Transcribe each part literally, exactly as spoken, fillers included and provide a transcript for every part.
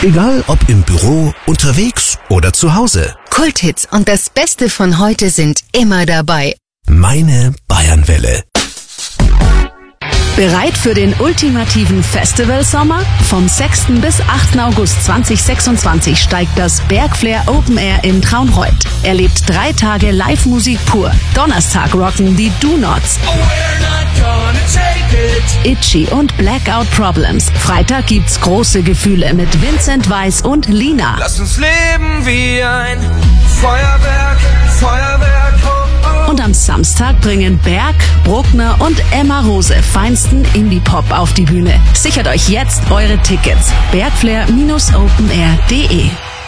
Egal ob im Büro, unterwegs oder zu Hause. Kulthits und das Beste von heute sind immer dabei. Meine Bayernwelle. Bereit für den ultimativen Festivalsommer? Vom sechsten bis achten August zweitausendsechsundzwanzig steigt das Bergflair Open Air in Traunreut. Erlebt drei Tage Live-Musik pur. Donnerstag rocken die Do Nots, Itchy und Blackout Problems. Freitag gibt's große Gefühle mit Vincent Weiss und Lina. Lass uns leben wie ein Feuerwerk, Feuerwerk. Oh, oh. Und am Samstag bringen Berg, Bruckner und Emma Rose feinsten Indie-Pop auf die Bühne. Sichert euch jetzt eure Tickets. bergflair Bindestrich open air punkt de.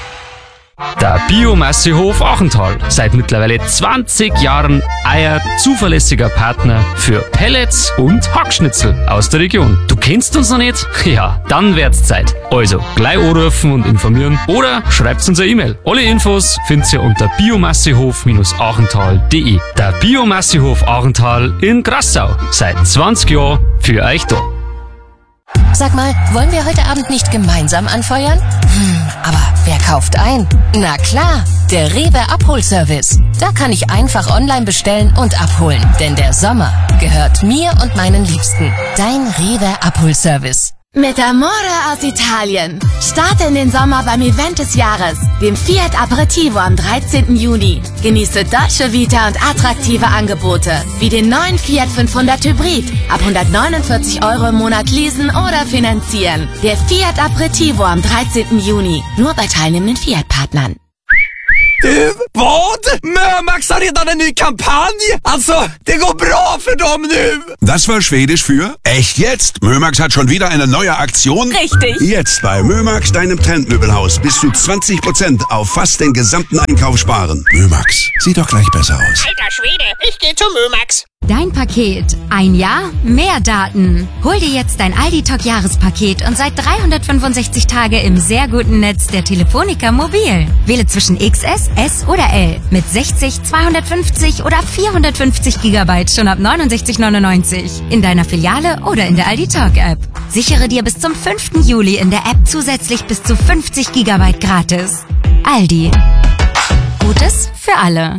Der Biomassehof Achental. Seit mittlerweile zwanzig Jahren euer zuverlässiger Partner für Pellets und Hackschnitzel aus der Region. Du kennst uns noch nicht? Ja, dann wird's Zeit. Also, gleich anrufen und informieren oder schreibt uns eine E-Mail. Alle Infos findet ihr unter biomassehof achental punkt de. Der Biomassehof Achental in Grassau. Seit zwanzig Jahren für euch da. Sag mal, wollen wir heute Abend nicht gemeinsam anfeuern? Hm, aber wer kauft ein? Na klar, der Rewe Abholservice. Da kann ich einfach online bestellen und abholen. Denn der Sommer gehört mir und meinen Liebsten. Dein Rewe Abholservice. Mit Amore aus Italien. Starte in den Sommer beim Event des Jahres, dem Fiat Aperitivo am dreizehnten Juni. Genieße Dolce Vita und attraktive Angebote, wie den neuen Fiat fünfhundert Hybrid, ab hundertneunundvierzig Euro im Monat leasen oder finanzieren. Der Fiat Aperitivo am dreizehnten Juni, nur bei teilnehmenden Fiat-Partnern. Du, vad? Mörmax har redan en ny kampanj. Alltså, det går bra för dem nu. Das war Schwedisch für echt jetzt. Mörmax hat schon wieder eine neue Aktion. Richtig. Jetzt bei Mörmax, deinem Trendmöbelhaus, bis zu zwanzig Prozent auf fast den gesamten Einkauf sparen. Mörmax, sieht doch gleich besser aus. Alter Schwede, ich geh zu Mörmax. Dein Paket. Ein Jahr, mehr Daten. Hol dir jetzt dein Aldi-Talk-Jahrespaket und seit dreihundertfünfundsechzig Tage im sehr guten Netz der Telefonica Mobil. Wähle zwischen X S, S oder L mit sechzig, zweihundertfünfzig oder vierhundertfünfzig Gigabyte schon ab neunundsechzig neunundneunzig in deiner Filiale oder in der Aldi-Talk-App. Sichere dir bis zum fünften Juli in der App zusätzlich bis zu fünfzig Gigabyte gratis. Aldi. Gutes für alle.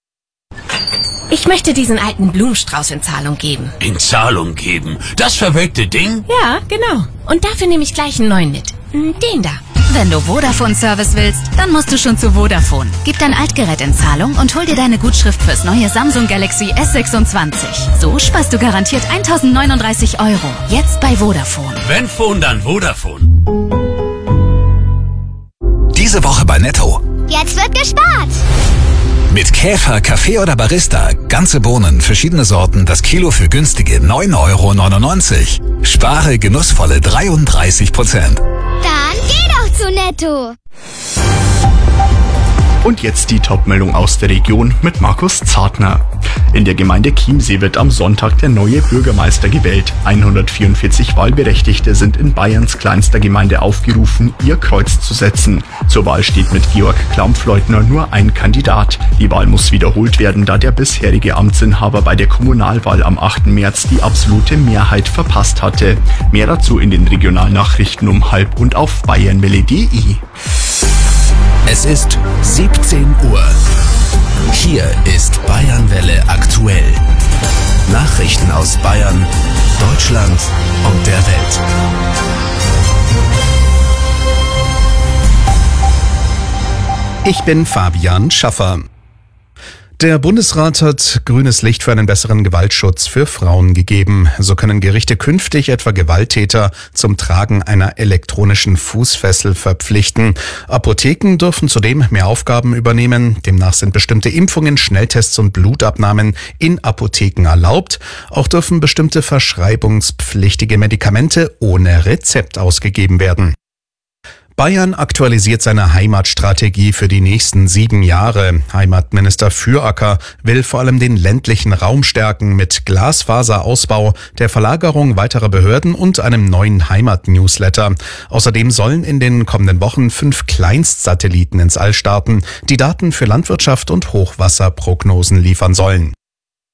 Ich möchte diesen alten Blumenstrauß in Zahlung geben. In Zahlung geben? Das verwelkte Ding? Ja, genau. Und dafür nehme ich gleich einen neuen mit. Den da. Wenn du Vodafone-Service willst, dann musst du schon zu Vodafone. Gib dein Altgerät in Zahlung und hol dir deine Gutschrift fürs neue Samsung Galaxy S sechsundzwanzig. So sparst du garantiert eintausendneununddreißig Euro. Jetzt bei Vodafone. Wenn Phone, dann Vodafone. Diese Woche bei Netto. Jetzt wird gespart. Mit Käfer, Kaffee oder Barista. Ganze Bohnen, verschiedene Sorten, das Kilo für günstige neun Euro neunundneunzig. Spare genussvolle dreiunddreißig Prozent. Dann geh doch zu Netto. Und jetzt die Top-Meldung aus der Region mit Markus Zartner. In der Gemeinde Chiemsee wird am Sonntag der neue Bürgermeister gewählt. hundertvierundvierzig Wahlberechtigte sind in Bayerns kleinster Gemeinde aufgerufen, ihr Kreuz zu setzen. Zur Wahl steht mit Georg Klampfleutner nur ein Kandidat. Die Wahl muss wiederholt werden, da der bisherige Amtsinhaber bei der Kommunalwahl am achten März die absolute Mehrheit verpasst hatte. Mehr dazu in den Regionalnachrichten um halb und auf bayernwelle punkt de. Es ist siebzehn Uhr. Hier ist Bayernwelle aktuell. Nachrichten aus Bayern, Deutschland und der Welt. Ich bin Fabian Schaffer. Der Bundesrat hat grünes Licht für einen besseren Gewaltschutz für Frauen gegeben. So können Gerichte künftig etwa Gewalttäter zum Tragen einer elektronischen Fußfessel verpflichten. Apotheken dürfen zudem mehr Aufgaben übernehmen. Demnach sind bestimmte Impfungen, Schnelltests und Blutabnahmen in Apotheken erlaubt. Auch dürfen bestimmte verschreibungspflichtige Medikamente ohne Rezept ausgegeben werden. Bayern aktualisiert seine Heimatstrategie für die nächsten sieben Jahre. Heimatminister Füracker will vor allem den ländlichen Raum stärken mit Glasfaserausbau, der Verlagerung weiterer Behörden und einem neuen Heimat-Newsletter. Außerdem sollen in den kommenden Wochen fünf Kleinstsatelliten ins All starten, die Daten für Landwirtschaft und Hochwasserprognosen liefern sollen.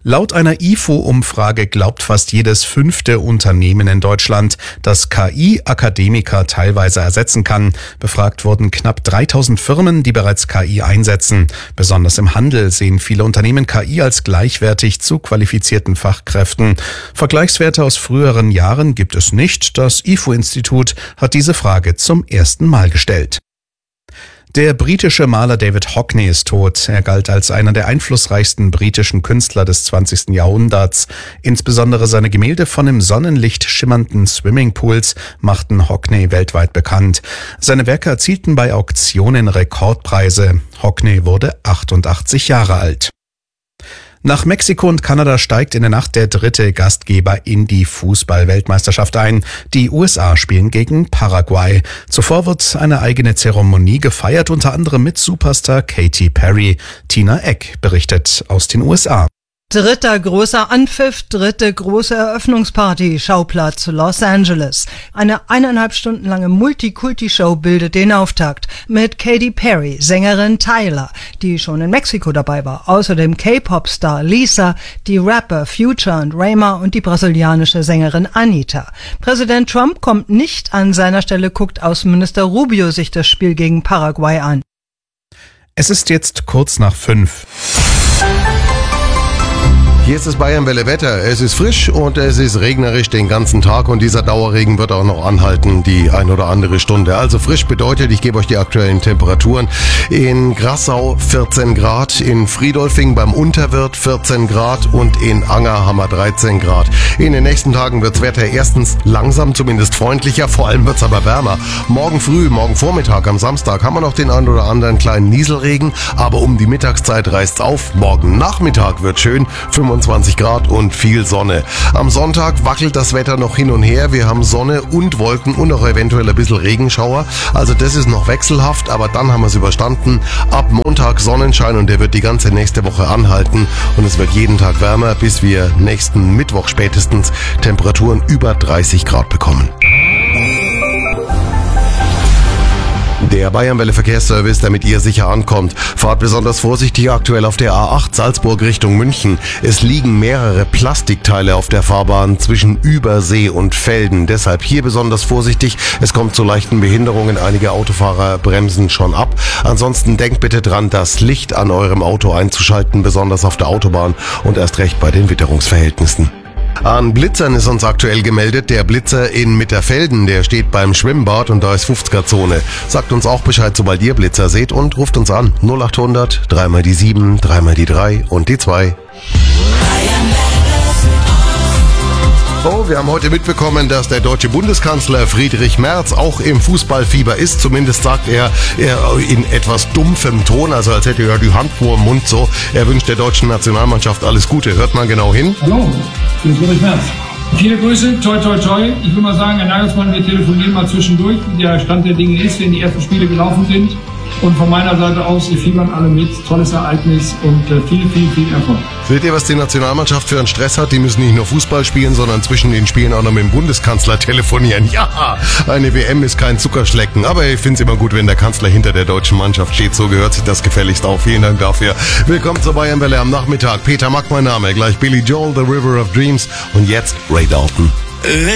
Laut einer I F O-Umfrage glaubt fast jedes fünfte Unternehmen in Deutschland, dass K I Akademiker teilweise ersetzen kann. Befragt wurden knapp dreitausend Firmen, die bereits K I einsetzen. Besonders im Handel sehen viele Unternehmen K I als gleichwertig zu qualifizierten Fachkräften. Vergleichswerte aus früheren Jahren gibt es nicht. Das I F O-Institut hat diese Frage zum ersten Mal gestellt. Der britische Maler David Hockney ist tot. Er galt als einer der einflussreichsten britischen Künstler des zwanzigsten Jahrhunderts. Insbesondere seine Gemälde von im Sonnenlicht schimmernden Swimmingpools machten Hockney weltweit bekannt. Seine Werke erzielten bei Auktionen Rekordpreise. Hockney wurde achtundachtzig Jahre alt. Nach Mexiko und Kanada steigt in der Nacht der dritte Gastgeber in die Fußball-Weltmeisterschaft ein. Die U S A spielen gegen Paraguay. Zuvor wird eine eigene Zeremonie gefeiert, unter anderem mit Superstar Katy Perry. Tina Eck berichtet aus den U S A. Dritter großer Anpfiff, dritte große Eröffnungsparty, Schauplatz Los Angeles. Eine eineinhalb Stunden lange Multikulti-Show bildet den Auftakt mit Katy Perry, Sängerin Tyler, die schon in Mexiko dabei war. Außerdem K-Pop-Star Lisa, die Rapper Future und Rayma und die brasilianische Sängerin Anitta. Präsident Trump kommt nicht an seiner Stelle, guckt Außenminister Rubio sich das Spiel gegen Paraguay an. Es ist jetzt kurz nach fünf. Hier ist das Bayernwelle Wetter. Es ist frisch und es ist regnerisch den ganzen Tag und dieser Dauerregen wird auch noch anhalten, die ein oder andere Stunde. Also frisch bedeutet, ich gebe euch die aktuellen Temperaturen. In Grassau vierzehn Grad, in Friedolfing beim Unterwirt vierzehn Grad und in Anger haben wir dreizehn Grad. In den nächsten Tagen wirds Wetter erstens langsam zumindest freundlicher, vor allem wird's aber wärmer. Morgen früh, morgen Vormittag am Samstag haben wir noch den ein oder anderen kleinen Nieselregen, aber um die Mittagszeit reißt's auf. Morgen Nachmittag wird schön, fünfundzwanzig Grad und viel Sonne. Am Sonntag wackelt das Wetter noch hin und her. Wir haben Sonne und Wolken und auch eventuell ein bisschen Regenschauer. Also das ist noch wechselhaft, aber dann haben wir es überstanden. Ab Montag Sonnenschein und der wird die ganze nächste Woche anhalten. Und es wird jeden Tag wärmer, bis wir nächsten Mittwoch spätestens Temperaturen über dreißig Grad bekommen. Der Bayernwelle Verkehrsservice, damit ihr sicher ankommt. Fahrt besonders vorsichtig aktuell auf der A acht Salzburg Richtung München. Es liegen mehrere Plastikteile auf der Fahrbahn zwischen Übersee und Velden. Deshalb hier besonders vorsichtig. Es kommt zu leichten Behinderungen. Einige Autofahrer bremsen schon ab. Ansonsten denkt bitte dran, das Licht an eurem Auto einzuschalten, besonders auf der Autobahn und erst recht bei den Witterungsverhältnissen. An Blitzern ist uns aktuell gemeldet. Der Blitzer in Mitterfelden, der steht beim Schwimmbad und da ist fünfziger-Zone. Sagt uns auch Bescheid, sobald ihr Blitzer seht und ruft uns an. null achthundert, dreimal die sieben, dreimal die drei und die zwei. Oh, wir haben heute mitbekommen, dass der deutsche Bundeskanzler Friedrich Merz auch im Fußballfieber ist. Zumindest sagt er, er in etwas dumpfem Ton, also als hätte er die Hand vor dem Mund so. Er wünscht der deutschen Nationalmannschaft alles Gute. Hört mal genau hin. Hallo, ich bin Friedrich Merz. Viele Grüße, toi toi toi. Ich will mal sagen, Herr Nagelsmann, wir telefonieren mal zwischendurch, wie der Stand der Dinge ist, wenn die ersten Spiele gelaufen sind. Und von meiner Seite aus, wir fiebern alle mit. Tolles Ereignis und äh, viel, viel, viel Erfolg. Seht ihr, was die Nationalmannschaft für einen Stress hat? Die müssen nicht nur Fußball spielen, sondern zwischen den Spielen auch noch mit dem Bundeskanzler telefonieren. Ja, eine W M ist kein Zuckerschlecken. Aber ich finde es immer gut, wenn der Kanzler hinter der deutschen Mannschaft steht. So gehört sich das gefälligst auch. Vielen Dank dafür. Willkommen zur Bayernwelle am Nachmittag. Peter Mack mein Name. Gleich Billy Joel, The River of Dreams. Und jetzt Ray Dalton.